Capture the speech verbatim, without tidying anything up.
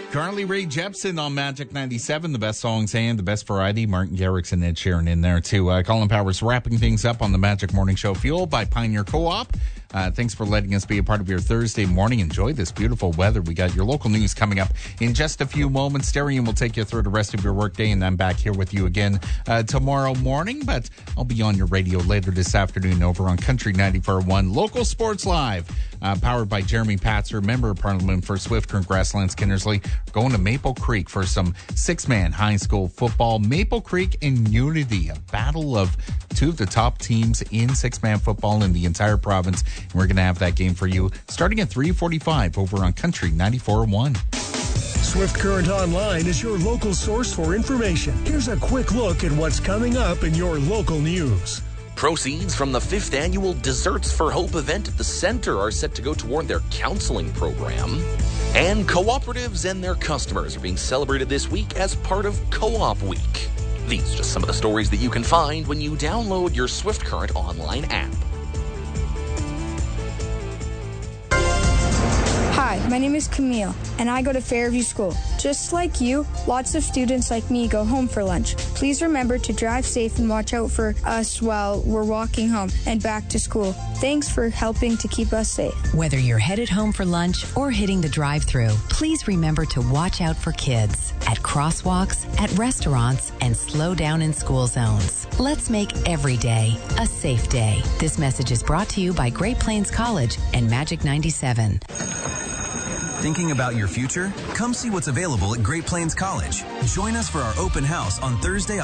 Carly Rae Jepsen on Magic ninety-seven, the best songs and the best variety. Martin Garrix and Ed Sheeran in there, too. Uh, Colin Powers wrapping things up on the Magic Morning Show, fueled by Pioneer Co-op. Uh, thanks for letting us be a part of your Thursday morning. Enjoy this beautiful weather. We got your local news coming up in just a few moments. Darian will take you through the rest of your workday, and I'm back here with you again uh, tomorrow morning. But I'll be on your radio later this afternoon over on Country ninety-four point one. Local Sports Live, uh, powered by Jeremy Patzer, Member of Parliament for Swift Current, Grasslands, Kinnersley. Going to Maple Creek for some six-man high school football. Maple Creek and Unity, a battle of two of the top teams in six-man football in the entire province. And we're going to have that game for you starting at three forty-five over on Country ninety-four point one. Swift Current Online is your local source for information. Here's a quick look at what's coming up in your local news. Proceeds from the fifth annual Desserts for Hope event at the Center are set to go toward their counseling program. And cooperatives and their customers are being celebrated this week as part of Co-op Week. These are just some of the stories that you can find when you download your Swift Current online app. Hi, my name is Camille, and I go to Fairview School. Just like you, lots of students like me go home for lunch. Please remember to drive safe and watch out for us while we're walking home and back to school. Thanks for helping to keep us safe. Whether you're headed home for lunch or hitting the drive-thru, please remember to watch out for kids at crosswalks, at restaurants, and slow down in school zones. Let's make every day a safe day. This message is brought to you by Great Plains College and Magic ninety-seven. Thinking about your future? Come see what's available at Great Plains College. Join us for our open house on Thursday,